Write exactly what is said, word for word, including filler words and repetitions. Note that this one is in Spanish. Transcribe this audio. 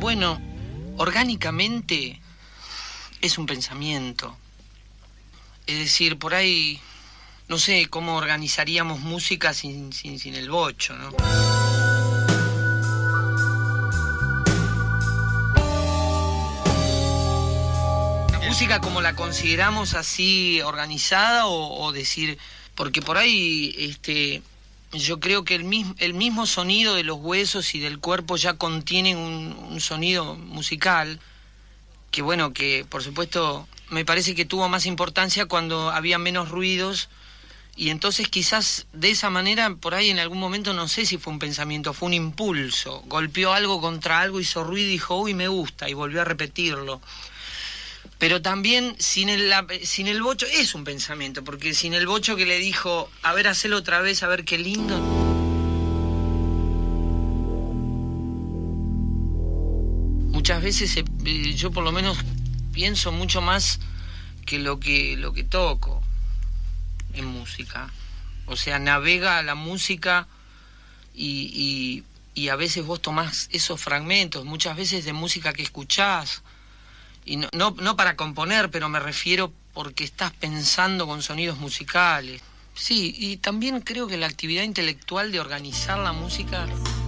bueno, orgánicamente es un pensamiento. Es decir, por ahí, no sé cómo organizaríamos música sin, sin, sin el bocho, ¿no? La música como la consideramos así organizada o, o decir, porque por ahí, este, yo creo que el mismo, el mismo sonido de los huesos y del cuerpo ya contienen un, un sonido musical, que bueno, que por supuesto me parece que tuvo más importancia cuando había menos ruidos, y entonces quizás de esa manera, por ahí en algún momento, no sé si fue un pensamiento, fue un impulso, golpeó algo contra algo, hizo ruido y dijo, uy, me gusta, y volvió a repetirlo. Pero también sin el, la, sin el bocho es un pensamiento, porque sin el bocho que le dijo, a ver, hacelo otra vez, a ver qué lindo. Muchas veces eh, yo por lo menos pienso mucho más que lo que, lo que toco en música. O sea, navega la música y, y, y a veces vos tomás esos fragmentos, muchas veces de música que escuchás, y no, no, no para componer, pero me refiero porque estás pensando con sonidos musicales. Sí, y también creo que la actividad intelectual de organizar la música